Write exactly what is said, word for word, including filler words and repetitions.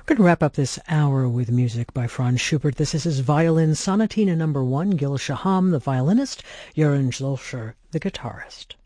We're going to wrap up this hour with music by Franz Schubert. This is his Violin Sonatina number one, Gil Shaham, the violinist, Jeroen Zülscher, the guitarist.